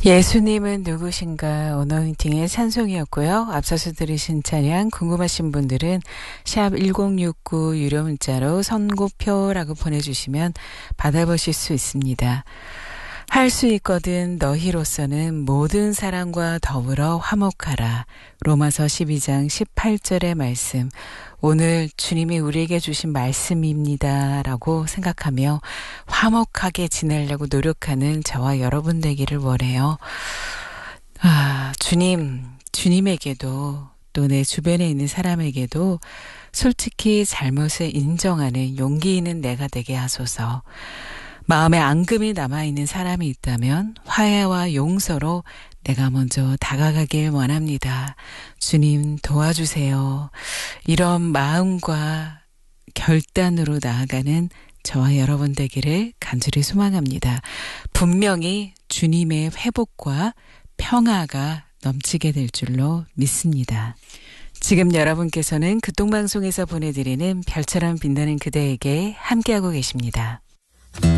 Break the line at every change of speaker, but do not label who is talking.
예수님은 누구신가 어노인팅의 찬송이었고요. 앞서서 들으신 찬양 궁금하신 분들은 샵 1069 유료 문자로 선고표라고 보내주시면 받아보실 수 있습니다. 할 수 있거든 너희로서는 모든 사람과 더불어 화목하라. 로마서 12장 18절의 말씀. 오늘 주님이 우리에게 주신 말씀입니다. 라고 생각하며 화목하게 지내려고 노력하는 저와 여러분 되기를 원해요. 주님에게도 또 내 주변에 있는 사람에게도 솔직히 잘못을 인정하는 용기 있는 내가 되게 하소서. 마음에 앙금이 남아있는 사람이 있다면 화해와 용서로 내가 먼저 다가가길 원합니다. 주님 도와주세요. 이런 마음과 결단으로 나아가는 저와 여러분 되기를 간절히 소망합니다. 분명히 주님의 회복과 평화가 넘치게 될 줄로 믿습니다. 지금 여러분께서는 극동방송에서 보내드리는 별처럼 빛나는 그대에게 함께하고 계십니다.